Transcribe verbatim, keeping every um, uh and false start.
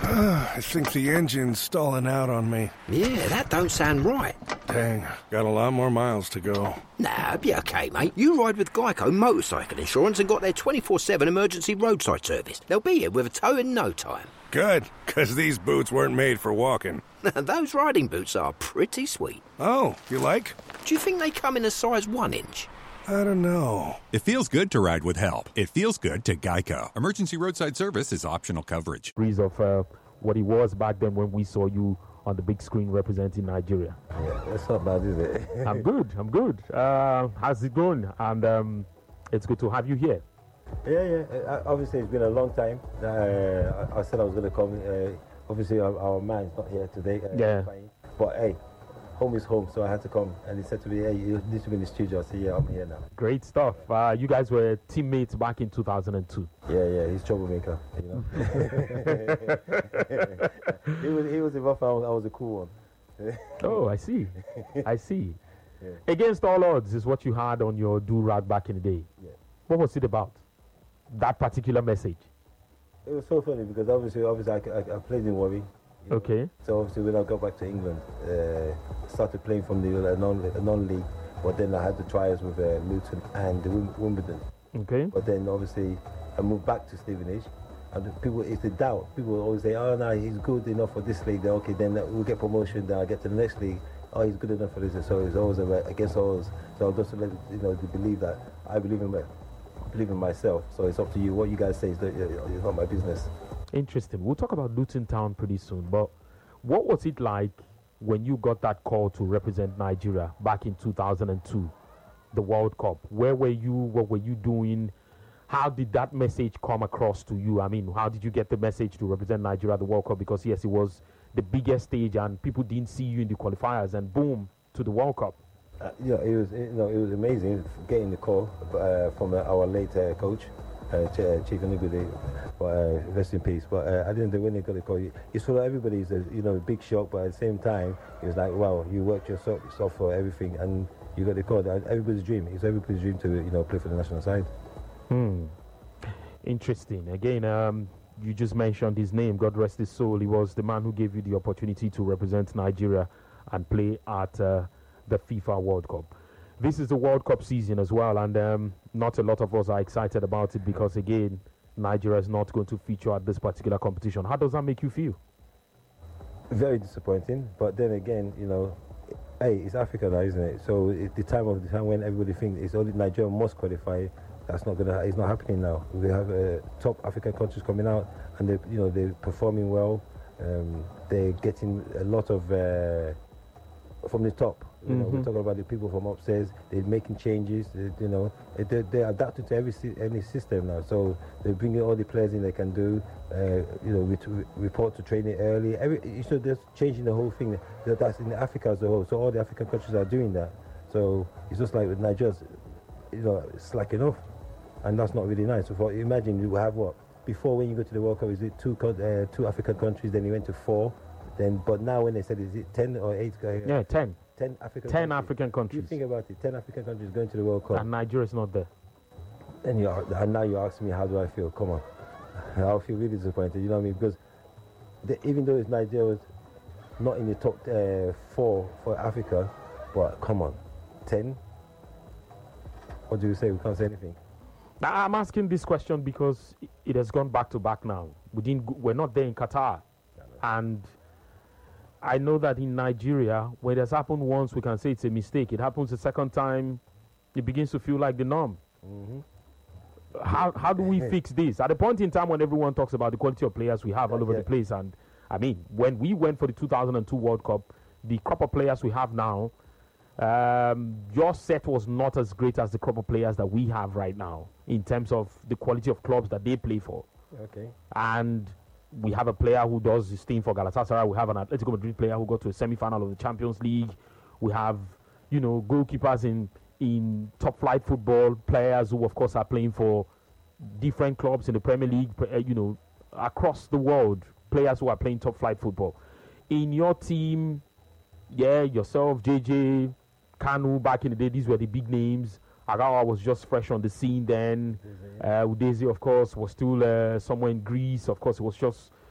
I think the engine's stalling out on me. Yeah, that don't sound right. Dang, got a lot more miles to go. Nah, be okay, mate. You ride with Geico Motorcycle Insurance and got their twenty-four seven emergency roadside service. They'll be here with a tow in no time. Good, because these boots weren't made for walking. Those riding boots are pretty sweet. Oh, you like? Do you think they come in a size one inch? I don't know. It feels good to ride with help. It feels good to Geico. Emergency roadside service is optional coverage. Of uh, what he was back then when we saw you on the big screen representing Nigeria. Yeah, that's not bad, is it? I'm good. I'm good. Uh, how's it going? And um, it's good to have you here. Yeah, yeah. Uh, obviously, it's been a long time. Uh, I, I said I was going to come. Uh, obviously, our, our man's not here today. Uh, yeah. Playing. But hey, home is home, so I had to come. And he said to me, hey, you need to be in the studio. I said, yeah, I'm here now. Great stuff. Uh, you guys were teammates back in two thousand two. Yeah, yeah, he's troublemaker, you know. he, was, he was a rough, I was, I was a cool one. Oh, I see. I see. Yeah. Against all odds is what you had on your do-rag back in the day. Yeah. What was it about? That particular message? It was so funny because obviously, obviously I, I, I played in Warri. know? Okay. So obviously when I got back to England, uh, started playing from the uh, non, uh, non-league, but then I had the trials with uh, Luton and the Wim- Wimbledon. Okay. But then obviously I moved back to Stevenage, and the people, it's the doubt. People always say, oh no, he's good enough for this league, then okay, then we'll get promotion, then I get to the next league, oh he's good enough for this, so it's always against always. So just to let you know, to believe that, I believe in, believe in myself, so it's up to you. What you guys say is it's not my business. Interesting. We'll talk about Luton Town pretty soon, but what was it like when you got that call to represent Nigeria back in two thousand two, the World Cup? Where were you? What were you doing? How did that message come across to you? I mean, how did you get the message to represent Nigeria at the World Cup? Because yes, it was the biggest stage and people didn't see you in the qualifiers, and boom, to the World Cup. Uh, yeah, it was, you know, it was amazing getting the call uh, from uh, our late uh, coach, uh, Ch- Chief Onigudi, but uh, rest in peace. But uh, I didn't know when they got the call. It's for everybody's, a, you know, a big shock, but at the same time, it was like, wow, you worked yourself, yourself for everything, and you got the call. Everybody's dream. It's everybody's dream to, you know, play for the national side. Hmm. Interesting. Again, um, you just mentioned his name. God rest his soul. He was the man who gave you the opportunity to represent Nigeria and play at uh, the FIFA World Cup. This is the World Cup season as well, and um, not a lot of us are excited about it because, again, Nigeria is not going to feature at this particular competition. How does that make you feel? Very disappointing, but then again, you know, hey, it's Africa now, isn't it? So it's the time of the time when everybody thinks it's only Nigeria must qualify. That's not gonna. It's not happening now. We have uh, top African countries coming out, and they, you know, they're performing well. Um, they're getting a lot of uh, from the top. You know, Mm-hmm. we're talking about the people from upstairs. They're making changes. They, you know, they, they're adapted to every any system now. So they're bringing all the players in they can do. Uh, you know, re- report to training early. Every, so they're changing the whole thing. That, that's in Africa as a whole. So all the African countries are doing that. So it's just like with Nigeria's, you know, slacking off, and that's not really nice. So for, imagine you have what before when you go to the World Cup, is it two uh, two African countries? Then you went to four. Then but now when they said is it ten or eight? Uh, Yeah, ten. Ten African Ten countries. African countries. You think about it, ten African countries going to the World Cup. And Nigeria is not there. And, you are, and now you're asking me, how do I feel? Come on. I feel really disappointed, you know what I mean? Because the, even though it's Nigeria was not in the top uh, four for Africa, but come on, ten? What do you say? We can't say anything. Now, I'm asking this question because it has gone back to back now. We didn't, go- we're not there in Qatar. And I know that in Nigeria, where it has happened once, we can say it's a mistake. It happens the second time, it begins to feel like the norm. Mm-hmm. How how do we fix this? At a point in time when everyone talks about the quality of players we have all over Yeah. the place, and I mean, when we went for the two thousand two World Cup, the crop of players we have now, um, your set was not as great as the crop of players that we have right now in terms of the quality of clubs that they play for. Okay. And we have a player who does his thing for Galatasaray. We have an Atletico Madrid player who got to a semi-final of the Champions League. We have, you know, goalkeepers in in top flight football, players who, of course, are playing for different clubs in the Premier League, uh, you know, across the world, players who are playing top flight football. In your team, yeah, yourself, J J, Kanu, back in the day, these were the big names. Agawa was just fresh on the scene then. Uh, Udeze, of course, was still uh, somewhere in Greece. Of course, it was just